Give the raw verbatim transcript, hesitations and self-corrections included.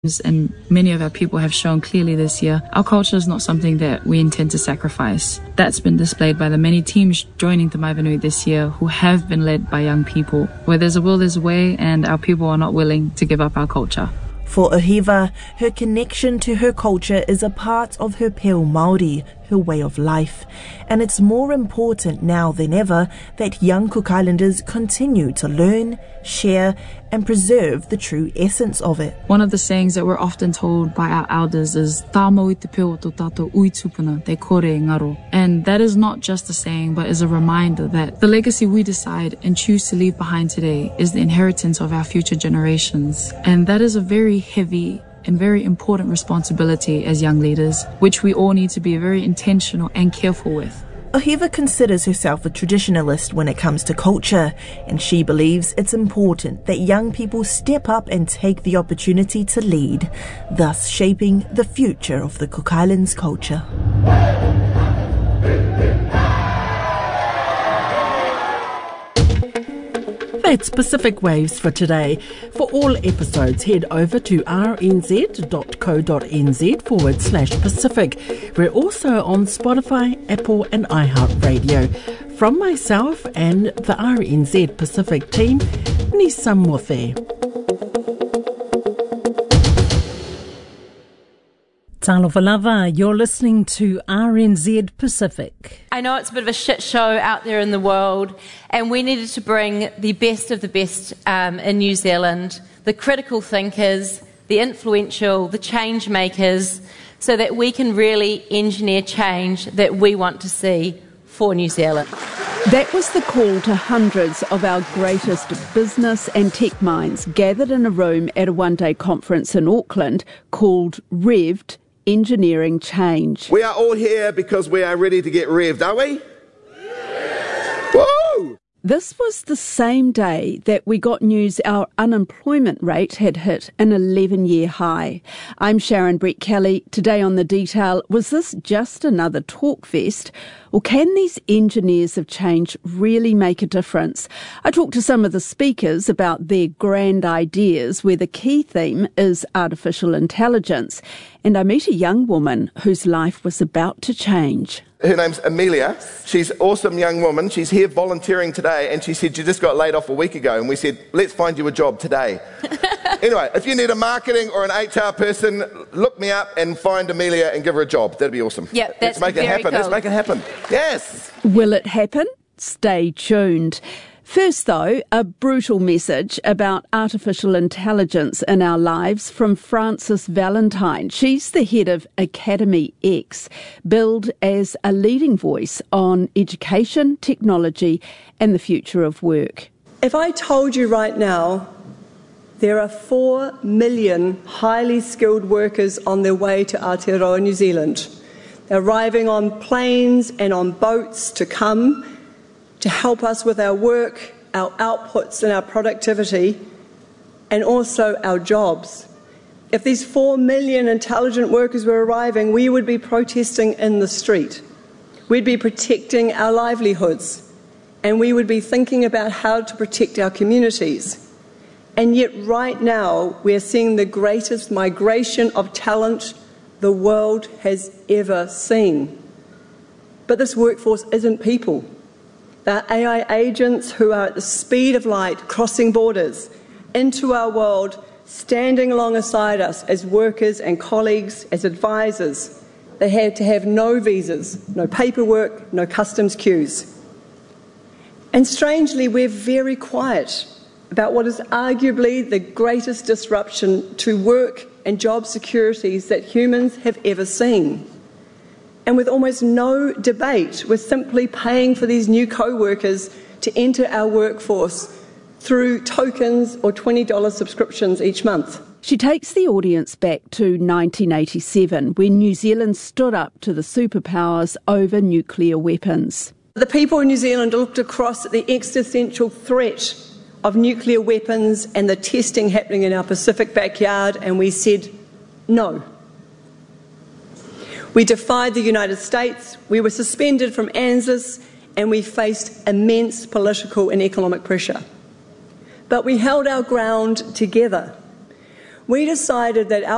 And many of our people have shown clearly this year, our culture is not something that we intend to sacrifice. That's been displayed by the many teams joining Te Maiwanui this year who have been led by young people. Where there's a will, there's a way, and our people are not willing to give up our culture. For Ohiva, her connection to her culture is a part of her peo Māori, her way of life. And it's more important now than ever that young Cook Islanders continue to learn, share and preserve the true essence of it. One of the sayings that we're often told by our elders is "Tā mau I te peo tō tātou ui tupuna, te kore ngaro." And that is not just a saying, but is a reminder that the legacy we decide and choose to leave behind today is the inheritance of our future generations. And that is a very heavy and very important responsibility as young leaders, which we all need to be very intentional and careful with. Ohiva considers herself a traditionalist when it comes to culture, and she believes it's important that young people step up and take the opportunity to lead, thus shaping the future of the Cook Islands culture. That's Pacific Waves for today. For all episodes, head over to rnz.co.nz forward slash Pacific. We're also on Spotify, Apple and iHeartRadio. From myself and the R N Z Pacific team, Nisa Mothe. Talofa lava, you're listening to R N Z Pacific. I know it's a bit of a shit show out there in the world, and we needed to bring the best of the best um, in New Zealand, the critical thinkers, the influential, the change makers, so that we can really engineer change that we want to see for New Zealand. That was the call to hundreds of our greatest business and tech minds gathered in a room at a one-day conference in Auckland called Revved, Engineering Change. We are all here because we are ready to get revved, are we? Yeah. Woo! This was the same day that we got news our unemployment rate had hit an eleven-year high. I'm Sharon Brett Kelly. Today on The Detail, was this just another talk fest? Or can these engineers of change really make a difference? I talked to some of the speakers about their grand ideas where the key theme is artificial intelligence. And I meet a young woman whose life was about to change. Her name's Amelia. She's an awesome young woman. She's here volunteering today, and she said she just got laid off a week ago, and we said, let's find you a job today. Anyway, if you need a marketing or an H R person, look me up and find Amelia and give her a job. That'd be awesome. Yep, that's Let's make very it happen. cool. Let's make it happen. Yes. Will it happen? Stay tuned. First, though, a brutal message about artificial intelligence in our lives from Frances Valentine. She's the head of Academy X, billed as a leading voice on education, technology and the future of work. If I told you right now there are four million highly skilled workers on their way to Aotearoa, New Zealand, they're arriving on planes and on boats to come to help us with our work, our outputs and our productivity, and also our jobs. If these four million intelligent workers were arriving, we would be protesting in the street. We'd be protecting our livelihoods, and we would be thinking about how to protect our communities. And yet right now, we're seeing the greatest migration of talent the world has ever seen. But this workforce isn't people. They're A I agents who are at the speed of light, crossing borders into our world, standing alongside us as workers and colleagues, as advisors. They had to have no visas, no paperwork, no customs queues. And strangely, we're very quiet about what is arguably the greatest disruption to work and job securities that humans have ever seen. And with almost no debate, we're simply paying for these new co-workers to enter our workforce through tokens or twenty dollars subscriptions each month. She takes the audience back to nineteen eighty-seven, when New Zealand stood up to the superpowers over nuclear weapons. The people in New Zealand looked across at the existential threat of nuclear weapons and the testing happening in our Pacific backyard, and we said no. We defied the United States, we were suspended from ANZUS, and we faced immense political and economic pressure. But we held our ground together. We decided that our